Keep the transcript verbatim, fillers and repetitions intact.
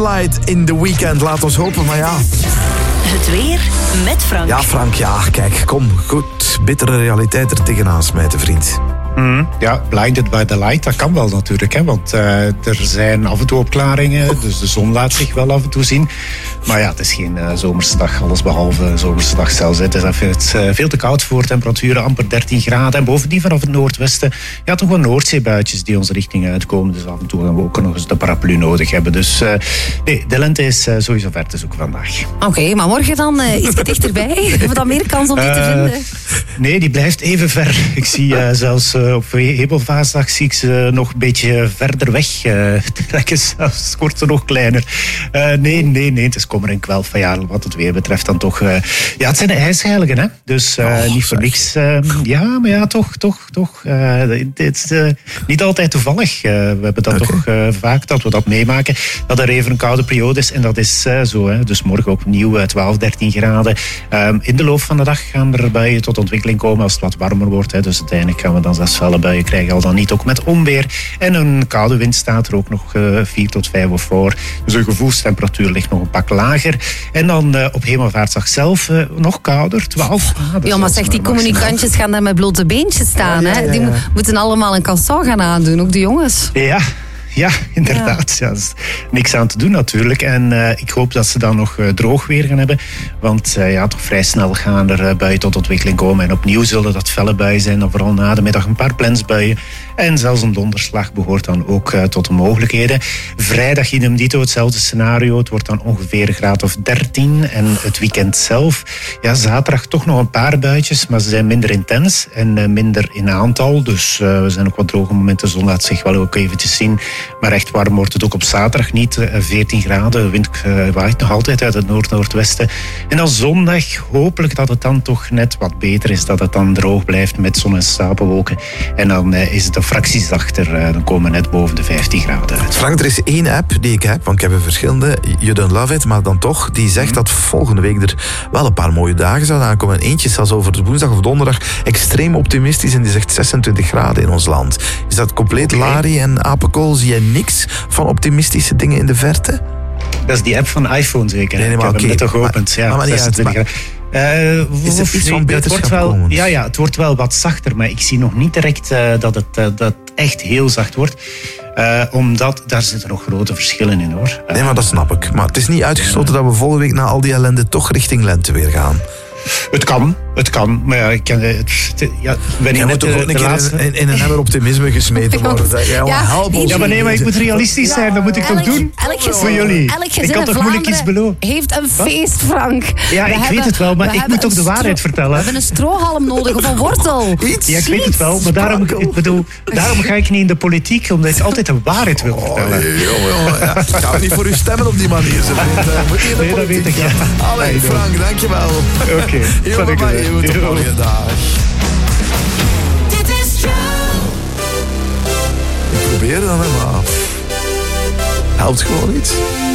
Light in the weekend, laat ons hopen, maar ja. Het weer met Frank. Ja, Frank, ja, kijk, kom, goed. Bittere realiteit er tegenaan smijten, vriend. Mm, ja, blinded by the light, dat kan wel natuurlijk. Hè, want uh, er zijn af en toe opklaringen, dus de zon laat zich wel af en toe zien. Maar ja, het is geen uh, zomerse dag, alles behalve zomerse dag zelfs. Het is even, het, uh, veel te koud voor temperaturen, amper dertien graden. En bovendien vanaf het noordwesten, ja, toch wel Noordzeebuitjes die onze richting uitkomen. Dus af en toe gaan we ook nog eens de paraplu nodig hebben. Dus uh, nee, de lente is uh, sowieso ver te zoeken vandaag. Oké, okay, maar morgen dan uh, iets dichterbij? Hebben we dan meer kans om die te vinden? Uh, nee, die blijft even ver. Ik zie uh, zelfs uh, op Hemelvaartsdag zie ik ze nog een beetje verder weg uh, trekken. Zelfs wordt ze nog kleiner. Uh, nee, nee, nee, het is kommer en kwel van ja, wat het weer betreft dan toch. Uh, ja, het zijn de ijsheiligen, hè? Dus uh, oh, niet voor zeg. niks. Uh, ja, maar ja, toch, toch, toch. Uh, het is uh, niet altijd toevallig. Uh, we hebben dat okay. toch uh, vaak dat we dat meemaken. Dat er even een koude periode is en dat is uh, zo. Hè? Dus morgen opnieuw uh, twaalf, dertien graden. Uh, in de loop van de dag gaan er buien tot ontwikkeling komen als het wat warmer wordt. Hè? Dus uiteindelijk gaan we dan zes felle buien krijgen, al dan niet ook met onweer. En een koude wind staat er ook nog uh, vier tot vijf of voor. Dus de gevoelstemperatuur ligt nog een pak lager. En dan uh, op Hemelvaartsdag zelf uh, nog kouder, twaalf graden. Ja, maar zeg, die communicantjes gaan daar met blote beentjes staan. Ja, ja, ja, ja. Die mo- moeten allemaal een cassau gaan aandoen, ook de jongens. Ja. Ja, inderdaad. Ja. Ja, er is niks aan te doen natuurlijk. En uh, ik hoop dat ze dan nog uh, droog weer gaan hebben. Want uh, ja, toch vrij snel gaan er uh, buien tot ontwikkeling komen. En opnieuw zullen dat felle buien zijn. Dan vooral na de middag een paar plensbuien. En zelfs een donderslag behoort dan ook uh, tot de mogelijkheden. Vrijdag idem dito, hetzelfde scenario. Het wordt dan ongeveer een graad of dertien. En het weekend zelf, ja, zaterdag toch nog een paar buitjes. Maar ze zijn minder intens en uh, minder in aantal. Dus uh, we zijn ook wat droge momenten. De zon laat zich wel ook eventjes zien. Maar echt warm wordt het ook op zaterdag niet. veertien graden, de wind uh, waait nog altijd uit het noord-noordwesten. En dan zondag hopelijk dat het dan toch net wat beter is. Dat het dan droog blijft met zon en stapelwolken. En dan uh, is het een fractie zachter. Uh, dan komen we net boven de vijftien graden uit. Frank, er is één app die ik heb, want ik heb er verschillende. You Don't Love It, maar dan toch. Die zegt mm. dat volgende week er wel een paar mooie dagen zouden aankomen. En eentje zelfs over de woensdag of donderdag extreem optimistisch. En die zegt zesentwintig graden in ons land. Is dat compleet okay. Lari en apenkool? Zie jij niks van optimistische dingen in de verte? Dat is die app van iPhone zeker. Nee, nee, maar ik heb okay. hem net toch geopend. Ja, maar, maar zesentwintig uit, maar, uh, is er iets van beterschap wel, ja, ja, het wordt wel wat zachter, maar ik zie nog niet direct uh, dat het uh, dat echt heel zacht wordt. Uh, omdat, daar zitten nog grote verschillen in, hoor. Uh, nee, maar dat snap ik. Maar het is niet uitgesloten uh, dat we volgende week na al die ellende toch richting lente weer gaan. Het kan, het kan. Maar ja, ik ken het. Ja, ben je moet toch ook een keer laatste... in, in een emmer optimisme gesmeten worden. Ja, ja, help ons. Ja, maar nee, maar ik moet realistisch zijn. Ja, dat moet ik elk, toch doen? Elk gezin, voor jullie. Elk gezin ik kan toch moeilijk iets beloven? Heeft een feest, Frank. Ja, we ik hebben, weet het wel, maar ik moet toch de waarheid stro- vertellen. We hebben een strohalm nodig of een wortel. Iets, ja, ik weet het wel, maar daarom, ik bedoel, daarom ga ik niet in de politiek, omdat ik altijd de waarheid wil vertellen. Oh, jongen, jongen. Ja, gaan we niet voor u stemmen op die manier. Zo moet je in de nee, dat weet ik, ja. Allee, Frank, dankjewel. Oké, okay. Tot de volgende dag. Dit is True. Ik probeer dan, maar helpt gewoon iets.